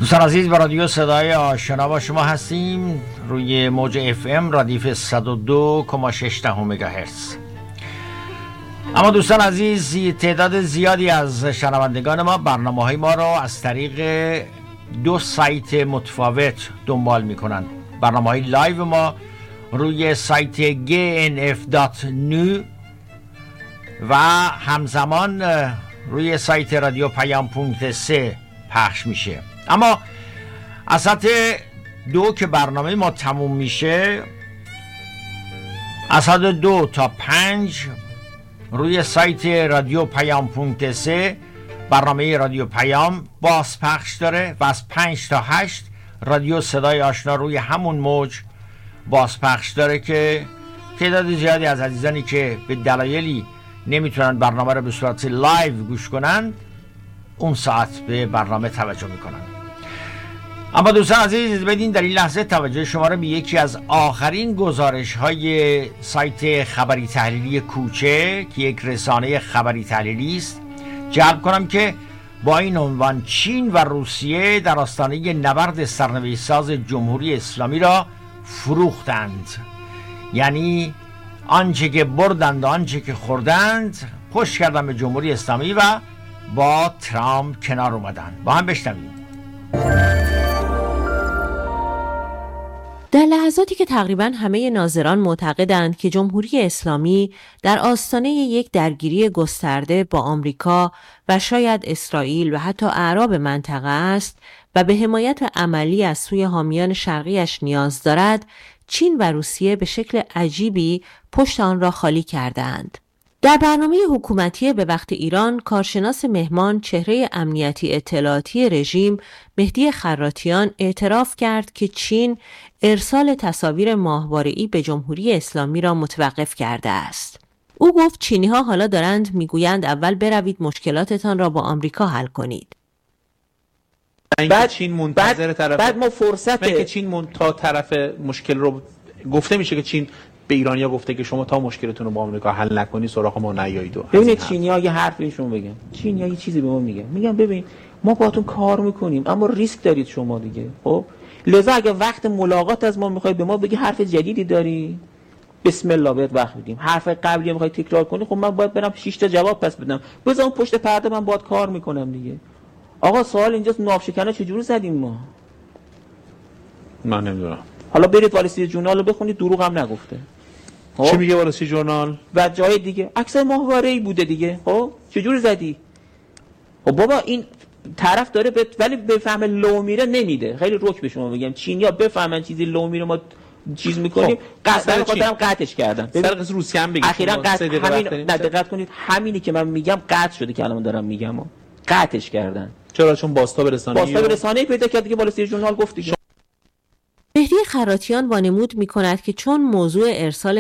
دوستان عزیز، با رادیو صدای آشنا با شما هستیم روی موج FM ردیف 102.6 مگاهرتز. اما دوستان عزیز، تعداد زیادی از شنوندگان ما برنامه‌های ما را از طریق دو سایت متفاوت دنبال می‌کنند. برنامه‌های لایو ما روی سایت gnf.nu و همزمان روی سایت رادیو پیام.3 پخش میشه. اما از ساعت 2 که برنامه ما تموم میشه، از ساعت 2 تا 5 روی سایت رادیو پیام.3 برنامه رادیو پیام بازپخش داره و از 5 تا 8 رادیو صدای آشنا روی همون موج بازپخش داره که تعداد زیادی از عزیزانی که به دلایلی نمیتونن برنامه رو به صورت لایو گوش کنن اون ساعت به برنامه توجه میکنن. اما دوستان عزیز، بدین در این لحظه توجه شما رو به یکی از آخرین گزارش های سایت خبری تحلیلی کوچه که یک رسانه خبری تحلیلی است جلب کنم که با این عنوان: چین و روسیه در آستانه نبرد سرنوشت ساز جمهوری اسلامی را فروختند. یعنی آنچه که بردند و آنچه که خوردند پشت کردن به جمهوری اسلامی و با ترامپ کنار اومدن. با هم بشنویم. در لحظاتی که تقریباً همه ناظران معتقدند که جمهوری اسلامی در آستانه یک درگیری گسترده با آمریکا و شاید اسرائیل و حتی اعراب منطقه است و به حمایت عملی از سوی حامیان شرقیش نیاز دارد، چین و روسیه به شکل عجیبی پشت آن را خالی کردند. در برنامه حکومتی به وقت ایران، کارشناس مهمان چهره امنیتی اطلاعاتی رژیم مهدی خراتیان اعتراف کرد که چین ارسال تصاویر ماهواره‌ای به جمهوری اسلامی را متوقف کرده است. او گفت چینی‌ها حالا دارند میگویند اول بروید مشکلاتتان را با آمریکا حل کنید. بعد چین منتظر بعد ما فرصت که چین تا طرف مشکل رو گفته میشه که چین به ایرانیا گفته که شما تا مشکلتون رو با آمریکا حل نکنی سراغ ما نیایید. ببینید چینی‌ها یه حرفشون بگن. چینی‌ها یه چیزی به ما میگن ببین ما باهاتون کار میکنیم اما ریسک دارید شما دیگه. خب لذا اگه وقت ملاقات از ما میخوای به ما بگی حرف جدیدی داری، بسم الله بهت وقت میدیم. حرف قبلی میخوای تکرار کنی، خب من باید برم 6 تا جواب پس بدم. بذار پشت پرده من باهات کار میکنم دیگه. آقا سوال اینجاست ناوشکنه چجوری زدیم ما؟ من نمیدونم. حالا برید والسی ژورنال رو بخونید، دروغ هم نگفته. چی میگه والسی ژورنال؟ و جای دیگه عکس ماهواره‌ای بوده دیگه. خب چجوری زدی؟ خب بابا این طرف داره ولی بفهمه لو میره نمیده. خیلی رک به شما میگم چینیا بفهمن چیزی لو میره ما چیز میکنیم. قطعا خاطرم قطعش کردن. سرقس روسیه هم بگید. اخیراً همین دقت کنید، همینی که من میگم قطع شده که الان دارم میگم قطعش کردن. چرا؟ چون باستا به رسانه‌ای پیدا کرد دیگه، والسی ژورنال گفت دیگه. مهدی خراتیان وانمود می‌کند که چون موضوع ارسال